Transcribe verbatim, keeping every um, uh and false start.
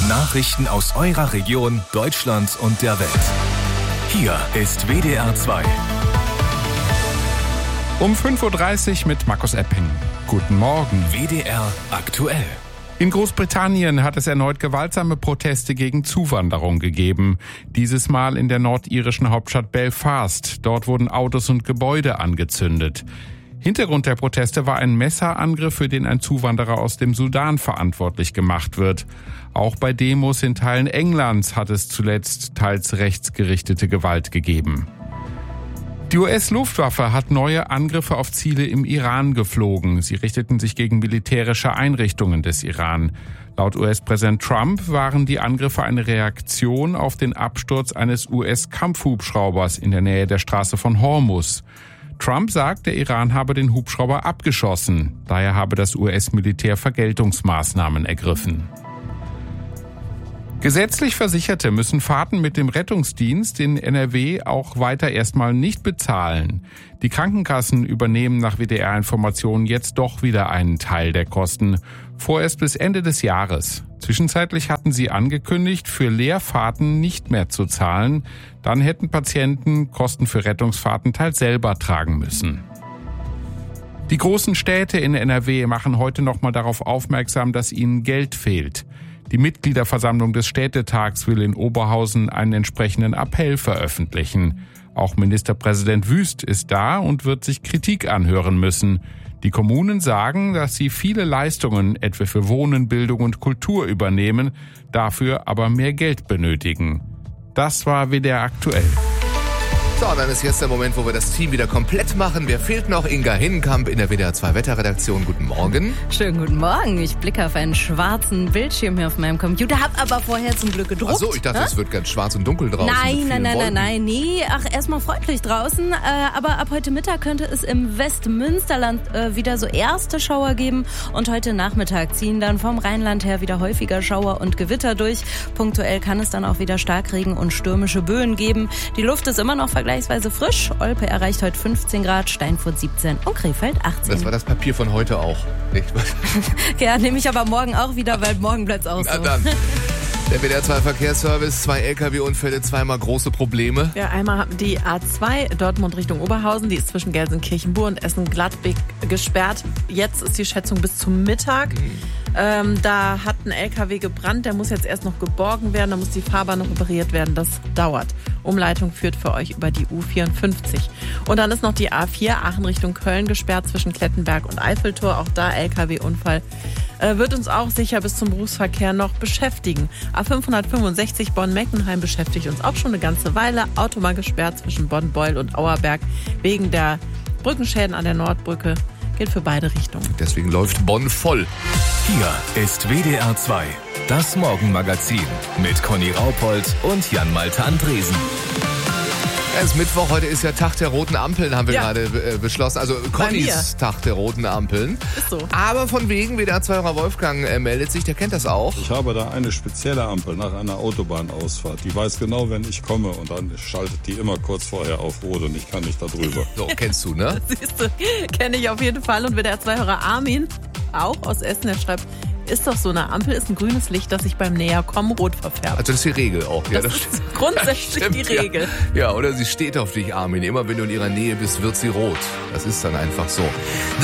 Nachrichten aus eurer Region, Deutschland und der Welt. Hier ist W D R zwei. Um fünf Uhr dreißig mit Markus Epping. Guten Morgen. W D R aktuell. In Großbritannien hat es erneut gewaltsame Proteste gegen Zuwanderung gegeben. Dieses Mal in der nordirischen Hauptstadt Belfast. Dort wurden Autos und Gebäude angezündet. Hintergrund der Proteste war ein Messerangriff, für den ein Zuwanderer aus dem Sudan verantwortlich gemacht wird. Auch bei Demos in Teilen Englands hat es zuletzt teils rechtsgerichtete Gewalt gegeben. Die U S-Luftwaffe hat neue Angriffe auf Ziele im Iran geflogen. Sie richteten sich gegen militärische Einrichtungen des Iran. Laut U S-Präsident Trump waren die Angriffe eine Reaktion auf den Absturz eines U S-Kampfhubschraubers in der Nähe der Straße von Hormuz. Trump sagt, der Iran habe den Hubschrauber abgeschossen. Daher habe das U S-Militär Vergeltungsmaßnahmen ergriffen. Gesetzlich Versicherte müssen Fahrten mit dem Rettungsdienst in N R W auch weiter erstmal nicht bezahlen. Die Krankenkassen übernehmen nach W D R-Informationen jetzt doch wieder einen Teil der Kosten, vorerst bis Ende des Jahres. Zwischenzeitlich hatten sie angekündigt, für Leerfahrten nicht mehr zu zahlen. Dann hätten Patienten Kosten für Rettungsfahrten teils selber tragen müssen. Die großen Städte in N R W machen heute nochmal darauf aufmerksam, dass ihnen Geld fehlt. Die Mitgliederversammlung des Städtetags will in Oberhausen einen entsprechenden Appell veröffentlichen. Auch Ministerpräsident Wüst ist da und wird sich Kritik anhören müssen. Die Kommunen sagen, dass sie viele Leistungen, etwa für Wohnen, Bildung und Kultur, übernehmen, dafür aber mehr Geld benötigen. Das war W D R aktuell. So, dann ist jetzt der Moment, wo wir das Team wieder komplett machen. Wer fehlt noch? Inga Hinnenkamp in der W D R zwei Wetterredaktion. Guten Morgen. Schönen guten Morgen. Ich blicke auf einen schwarzen Bildschirm hier auf meinem Computer, hab aber vorher zum Glück gedruckt. Ach so, ich dachte, ha? Es wird ganz schwarz und dunkel draußen. Nein, nein, nein, Wolken. nein, nein, nee. Ach, erstmal freundlich draußen. Äh, aber ab heute Mittag könnte es im Westmünsterland äh, wieder so erste Schauer geben. Und heute Nachmittag ziehen dann vom Rheinland her wieder häufiger Schauer und Gewitter durch. Punktuell kann es dann auch wieder Starkregen und stürmische Böen geben. Die Luft ist immer noch vergleichsweise frisch. Olpe erreicht heute fünfzehn Grad, Steinfurt siebzehn und Krefeld achtzehn. Das war das Papier von heute auch, nicht? Ja, nehme ich aber morgen auch wieder, weil morgen bleibt es auch so. Na dann. Der W D R zwei Verkehrsservice, zwei L K W-Unfälle, zweimal große Probleme. Ja, einmal haben die A zwei Dortmund Richtung Oberhausen, die ist zwischen Gelsenkirchen-Bur und Essen-Gladbeck gesperrt. Jetzt ist die Schätzung bis zum Mittag. Mhm. Ähm, da hat ein L K W gebrannt, der muss jetzt erst noch geborgen werden, da muss die Fahrbahn noch repariert werden, das dauert. Umleitung führt für euch über die U vierundfünfzig. Und dann ist noch die A vier Aachen Richtung Köln gesperrt zwischen Klettenberg und Eiffeltor, auch da L K W-Unfall. Äh, wird uns auch sicher bis zum Berufsverkehr noch beschäftigen. A fünfhundertfünfundsechzig Bonn-Meckenheim beschäftigt uns auch schon eine ganze Weile. Autobahn gesperrt zwischen Bonn-Beul und Auerberg wegen der Brückenschäden an der Nordbrücke. Gilt für beide Richtungen. Deswegen läuft Bonn voll. Hier ist W D R zwei, das Morgenmagazin mit Conny Raupold und Jan-Malte Andresen. Es ist Mittwoch, heute ist ja Tag der roten Ampeln, haben wir ja. gerade äh, beschlossen. Also Connys Tag der roten Ampeln. Ist so. Aber von wegen, W D R zwei-Hörer Wolfgang äh, meldet sich, der kennt das auch. Ich habe da eine spezielle Ampel nach einer Autobahnausfahrt. Die weiß genau, wenn ich komme, und dann schaltet die immer kurz vorher auf Rot und ich kann nicht da drüber. So, kennst du, ne? Siehst du, kenne ich auf jeden Fall. Und W D R zwei-Hörer Armin, auch aus Essen, der schreibt, ist doch so, eine Ampel ist ein grünes Licht, das sich beim Näherkommen rot verfärbt. Also das ist die Regel auch. Ja, das, das ist grundsätzlich stimmt, die Regel. Ja. ja, oder sie steht auf dich, Armin. Immer wenn du in ihrer Nähe bist, wird sie rot. Das ist dann einfach so.